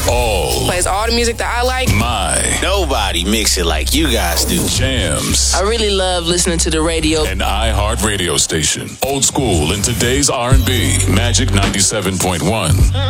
All. Plays all the music that I like. My. Nobody mix it like you guys do. Jams. I really love listening to the radio. An iHeart radio station. Old school in today's R&B. Magic 97.1.